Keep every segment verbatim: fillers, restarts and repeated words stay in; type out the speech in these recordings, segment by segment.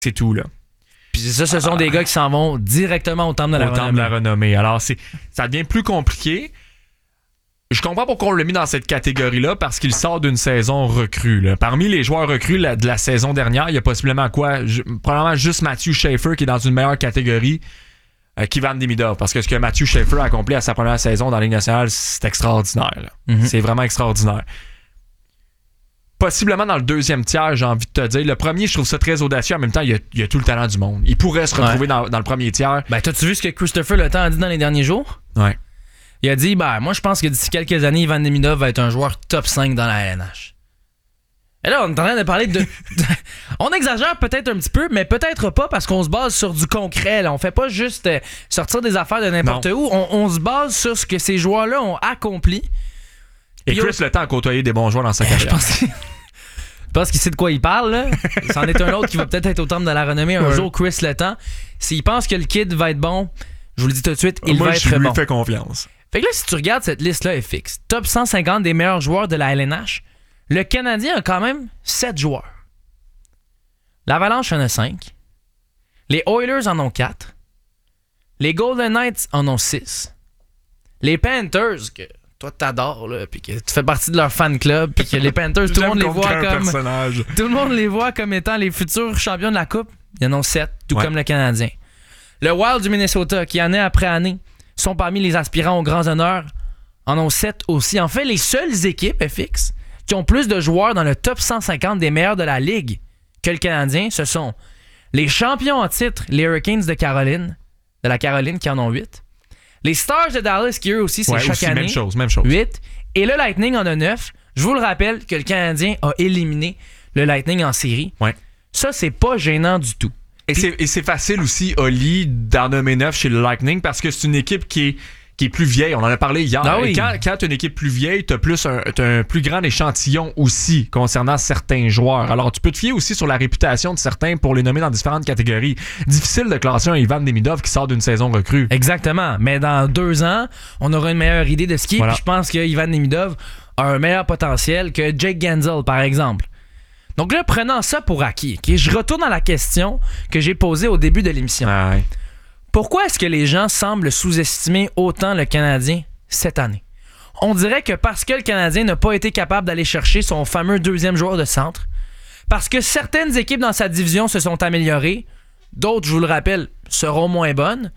C'est tout, là. Puis ça, ce sont ah. des gars qui s'en vont directement au temple de la au renommée. Temple de la renommée. Alors, c'est, ça devient plus compliqué. Je comprends pourquoi on l'a mis dans cette catégorie-là, parce qu'il sort d'une saison recrue. Là. Parmi les joueurs recrues la, de la saison dernière, il y a possiblement quoi? Je, probablement juste Matthew Schaefer qui est dans une meilleure catégorie euh, qu'Ivan Demidov. Parce que ce que Matthew Schaefer a accompli à sa première saison dans la Ligue nationale, c'est extraordinaire. Mm-hmm. C'est vraiment extraordinaire. Possiblement dans le deuxième tiers, j'ai envie de te dire. Le premier, je trouve ça très audacieux. En même temps, il y a, il y a tout le talent du monde. Il pourrait se retrouver ouais. dans, dans le premier tiers. Ben, t'as-tu vu ce que Christopher Le Temps a dit dans les derniers jours? Ouais. Il a dit, ben, moi, je pense que d'ici quelques années, Ivan Demidov va être un joueur top cinq dans la L N H. Et là, on est en train de parler de... on exagère peut-être un petit peu, mais peut-être pas parce qu'on se base sur du concret. Là. On fait pas juste euh, sortir des affaires de n'importe non. où. On, on se base sur ce que ces joueurs-là ont accompli. Et Chris au... Le Temps a côtoyé des bons joueurs dans sa carrière. Je pense que... Je pense qu'il sait de quoi il parle. Là. C'en est un autre qui va peut-être être au temple de la renommée un ouais. jour, Chris Le Temps. S'il pense que le kid va être bon, je vous le dis tout de suite, il Moi, va être bon. Moi, je lui fais confiance. Fait que là, si tu regardes cette liste-là, est fixe. Top cent cinquante des meilleurs joueurs de la L N H. Le Canadien a quand même sept joueurs. L'Avalanche en a cinq. Les Oilers en ont quatre. Les Golden Knights en ont six. Les Panthers, que toi t'adores, là, puis que tu fais partie de leur fan club, puis que les Panthers, tout le monde les voit comme personnage. Tout le monde les voit comme étant les futurs champions de la Coupe. Ils en ont sept, tout ouais. comme le Canadien. Le Wild du Minnesota, qui année après année sont parmi les aspirants aux grands honneurs, en ont sept aussi. En fait, les seules équipes F X qui ont plus de joueurs dans le top cent cinquante des meilleurs de la Ligue que le Canadien, ce sont les champions en titre, les Hurricanes de Caroline, de la Caroline qui en ont huit. Les Stars de Dallas qui eux aussi, c'est ouais, chaque aussi, année. Même chose, même chose. huit. Et le Lightning en a neuf. Je vous le rappelle que le Canadien a éliminé le Lightning en série. Ouais. Ça, c'est pas gênant du tout. Et c'est, et c'est facile aussi, Oli, d'en nommer neuf chez le Lightning parce que c'est une équipe qui est, qui est plus vieille. On en a parlé hier. Ah oui. Et quand, quand tu as une équipe plus vieille, tu as plus un, t'as un plus grand échantillon aussi concernant certains joueurs. Alors, tu peux te fier aussi sur la réputation de certains pour les nommer dans différentes catégories. Difficile de classer un Ivan Demidov qui sort d'une saison recrue. Exactement. Mais dans deux ans, on aura une meilleure idée de ce qui est. Voilà. Puis je pense que Ivan Demidov a un meilleur potentiel que Jake Gensel, par exemple. Donc là, prenant ça pour acquis, okay, je retourne à la question que j'ai posée au début de l'émission. Ah ouais. Pourquoi est-ce que les gens semblent sous-estimer autant le Canadien cette année? On dirait que parce que le Canadien n'a pas été capable d'aller chercher son fameux deuxième joueur de centre, parce que certaines équipes dans sa division se sont améliorées, d'autres, je vous le rappelle, seront moins bonnes,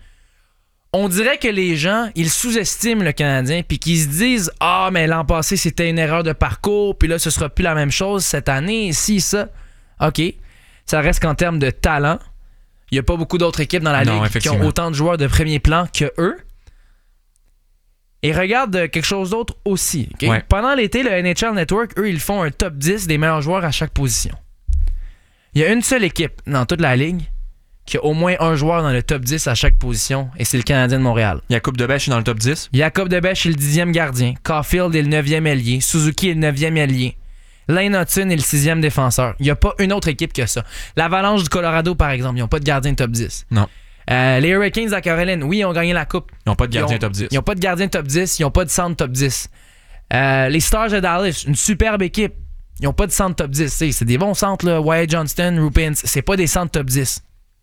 on dirait que les gens, ils sous-estiment le Canadien puis qu'ils se disent « Ah, mais l'an passé, c'était une erreur de parcours, puis là, ce sera plus la même chose cette année, si, ça. » OK, ça reste qu'en termes de talent, il n'y a pas beaucoup d'autres équipes dans la non, Ligue qui ont autant de joueurs de premier plan que eux. Et regarde quelque chose d'autre aussi. Okay? Ouais. Pendant l'été, le N H L Network, eux, ils font un top dix des meilleurs joueurs à chaque position. Il y a une seule équipe dans toute la Ligue qui a au moins un joueur dans le top dix à chaque position, et c'est le Canadien de Montréal. Jakub Debèche est dans le top dix. Jakub Debèche est le dixième gardien. Caulfield est le neuvième ailier. Suzuki est le neuvième ailier. Lane Hutton est le sixième défenseur. Il n'y a pas une autre équipe que ça. L'Avalanche du Colorado, par exemple, ils n'ont pas de gardien de top dix. Non. Euh, les Hurricanes de la Caroline, oui, ils ont gagné la Coupe. Ils n'ont pas de gardien ont, top dix. Ils n'ont pas de gardien top dix. Ils n'ont pas de centre top dix. Euh, les Stars de Dallas, une superbe équipe. Ils n'ont pas de centre top dix. C'est, c'est des bons centres, là. Wyatt Johnston, Rupin. C'est pas des centres top dix.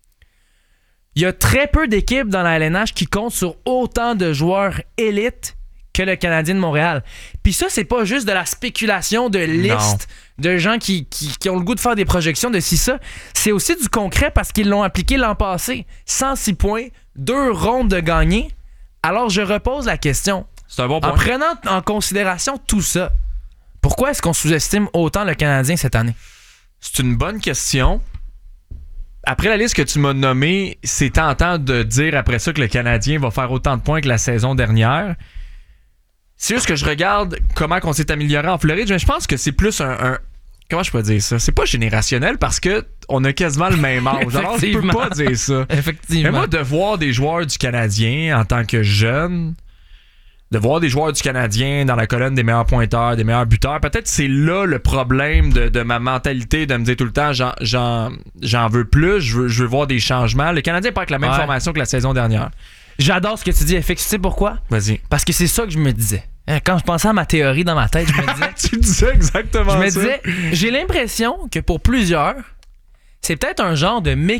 Il y a très peu d'équipes dans la L N H qui comptent sur autant de joueurs élites que le Canadien de Montréal. Puis ça, c'est pas juste de la spéculation de listes de gens qui, qui, qui ont le goût de faire des projections de ci, ça. C'est aussi du concret parce qu'ils l'ont appliqué l'an passé. cent six points, deux rondes de gagnés. Alors, je repose la question. C'est un bon point. En prenant en considération tout ça, pourquoi est-ce qu'on sous-estime autant le Canadien cette année? C'est une bonne question. Après la liste que tu m'as nommée, c'est tentant de dire après ça que le Canadien va faire autant de points que la saison dernière. C'est juste que je regarde comment on s'est amélioré en Floride, mais je pense que c'est plus un, un... Comment je peux dire ça? C'est pas générationnel parce que on a quasiment le même âge. Alors, je peux pas dire ça. Effectivement. Mais moi, de voir des joueurs du Canadien en tant que jeune, de voir des joueurs du Canadien dans la colonne des meilleurs pointeurs, des meilleurs buteurs, peut-être c'est là le problème de, de ma mentalité de me dire tout le temps j'en, j'en, j'en veux plus, je veux, je veux voir des changements. Le Canadien part avec la même ouais. formation que la saison dernière. J'adore ce que tu dis, F X. Tu sais pourquoi? Vas-y. Parce que c'est ça que je me disais. Quand je pensais à ma théorie dans ma tête, je me disais... tu disais exactement ça. Je me disais, j'ai l'impression que pour plusieurs, c'est peut-être un genre de mécanisme